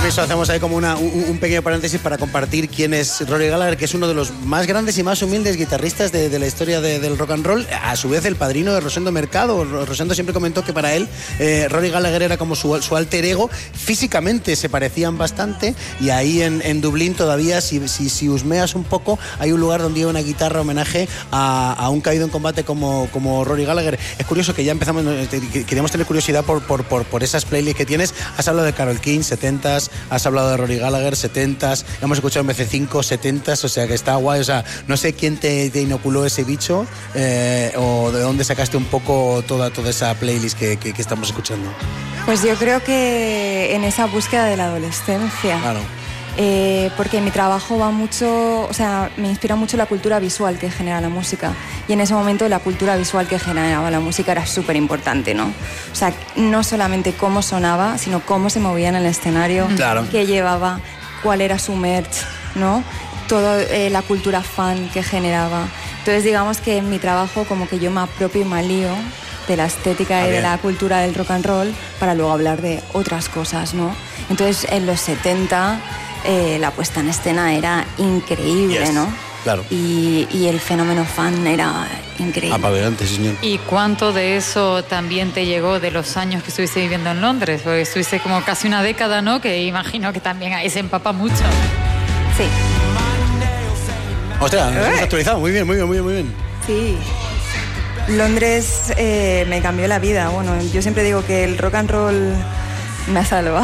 eso hacemos ahí como un pequeño paréntesis para compartir quién es Rory Gallagher, que es uno de los más grandes y más humildes guitarristas de la historia del rock and roll. A su vez, el padrino de Rosendo Mercado. Rosendo siempre comentó que para él Rory Gallagher era como su alter ego. Físicamente se parecían bastante, y ahí en Dublín todavía, si husmeas un poco, hay un lugar donde hay una guitarra homenaje a un caído en combate como Rory Gallagher. Es curioso que ya empezamos, queríamos tener curiosidad por esas playlists que tienes. Has hablado de Carole King, 70s, has hablado de Rory Gallagher, 70s, hemos escuchado en BC5, 70s, o sea que está guay. O sea, no sé quién te inoculó ese bicho, o de dónde sacaste un poco toda esa playlist que estamos escuchando. Pues yo creo que en esa búsqueda de la adolescencia. Claro. Porque mi trabajo va mucho, o sea, me inspira mucho la cultura visual que genera la música, y en ese momento la cultura visual que generaba la música era súper importante, ¿no? O sea, no solamente cómo sonaba, sino cómo se movía en el escenario, claro, qué llevaba, cuál era su merch, ¿no? Toda la cultura fan que generaba. Entonces, digamos que en mi trabajo como que yo me apropio y me lío de la estética y de la cultura del rock and roll para luego hablar de otras cosas, ¿no? Entonces, en los 70... la puesta en escena era increíble, ¿no? Claro. Y el fenómeno fan era increíble. Apabullante, sí, señor. ¿Y cuánto de eso también te llegó de los años que estuviste viviendo en Londres? Porque estuviste como casi una década, ¿no? Que imagino que también ahí se empapa mucho. Sí. Ostras, nos hemos actualizado. Muy bien. Sí. Londres me cambió la vida. Bueno, yo siempre digo que el rock and roll me ha salvado.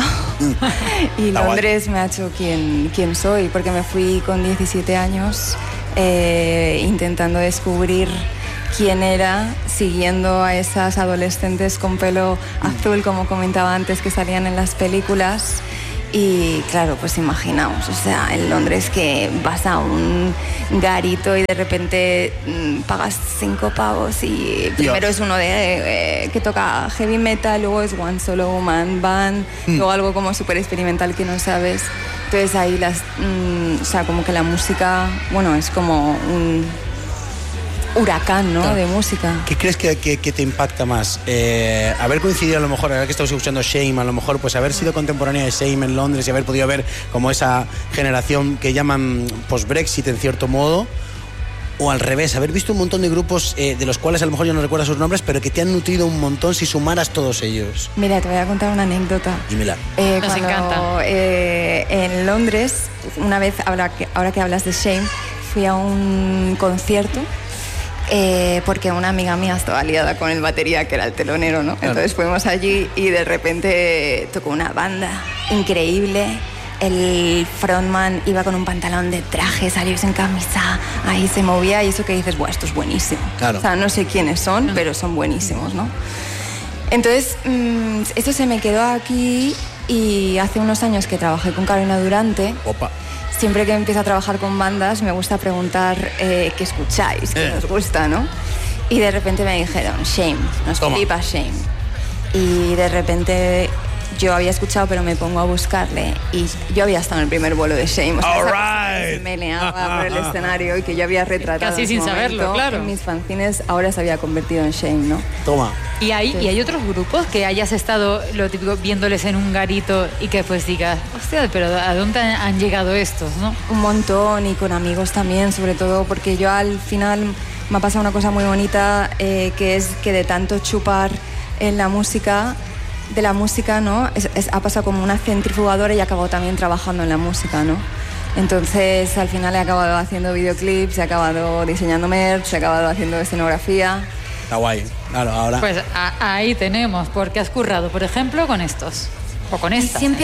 Y Londres me ha hecho quien soy, porque me fui con 17 años intentando descubrir quién era, siguiendo a esas adolescentes con pelo azul, como comentaba antes, que salían en las películas. Y claro, pues imaginaos, o sea, en Londres que vas a un garito y de repente pagas 5 pavos y primero es uno que toca heavy metal, luego es One Solo Woman Band, luego algo como súper experimental que no sabes. Entonces ahí o sea, como que la música, bueno, es como un huracán, ¿no? Claro. De música. ¿Qué crees que te impacta más? Haber coincidido a lo mejor, ahora que estamos escuchando Shame, a lo mejor pues haber sido contemporánea de Shame en Londres y haber podido ver como esa generación que llaman post-Brexit en cierto modo, o al revés, haber visto un montón de grupos de los cuales a lo mejor yo no recuerdo sus nombres, pero que te han nutrido un montón si sumaras todos ellos. Mira, te voy a contar una anécdota. Dímela. Nos encanta. En Londres, una vez, ahora que hablas de Shame, fui a un concierto porque una amiga mía estaba liada con el batería, que era el telonero, ¿no? Claro. Entonces fuimos allí y de repente tocó una banda increíble. El frontman iba con un pantalón de traje, salió sin camisa, ahí se movía, y eso que dices, ¡buah, esto es buenísimo! Claro. O sea, no sé quiénes son, pero son buenísimos, ¿no? Entonces, esto se me quedó aquí, y hace unos años que trabajé con Carolina Durante. Opa. Siempre que empiezo a trabajar con bandas me gusta preguntar qué escucháis, qué os gusta, ¿no? Y de repente me dijeron, Shame, nos flipa Shame. Y de repente yo había escuchado, pero me pongo a buscarle, y yo había estado en el primer bolo de Shame. O sea, que se meleaba por el escenario y que yo había retratado casi sin saberlo, claro. En mis fanzines, ahora se había convertido en Shame, ¿no? Toma. ¿Y hay otros grupos que hayas estado, lo típico, viéndoles en un garito y que pues digas, hostia, pero ¿a dónde han llegado estos, no? Un montón, y con amigos también, sobre todo porque yo al final me ha pasado una cosa muy bonita, que es que de tanto chupar en la música, de la música, ¿no? Ha pasado como una centrifugadora y he acabado también trabajando en la música, ¿no? Entonces al final he acabado haciendo videoclips, he acabado diseñando merch, he acabado haciendo escenografía. Está guay, claro, ahora. Pues ahí tenemos, porque has currado, por ejemplo, con estos, o con estas. Siempre